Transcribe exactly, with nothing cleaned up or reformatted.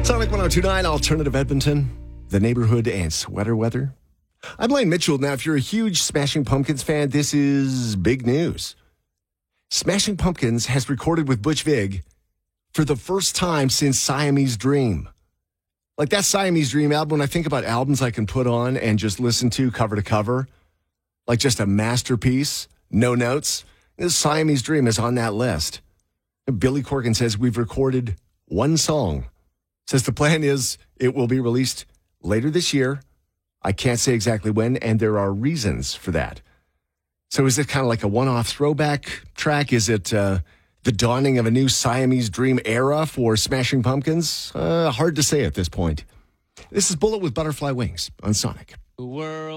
Sonic one oh two point nine, Alternative Edmonton, the neighborhood and sweater weather. I'm Blaine Mitchell. Now, if you're a huge Smashing Pumpkins fan, this is big news. Smashing Pumpkins has recorded with Butch Vig for the first time since Siamese Dream. Like that Siamese Dream album, when I think about albums I can put on and just listen to cover to cover, like just a masterpiece, no notes, this Siamese Dream is on that list. And Billy Corgan says we've recorded one song. Says the plan is it will be released later this year. I can't say exactly when, and there are reasons for that. So is it kind of like a one-off throwback track? Is it uh, the dawning of a new Siamese Dream era for Smashing Pumpkins? Uh, hard to say at this point. This is Bullet with Butterfly Wings on Sonic. The world.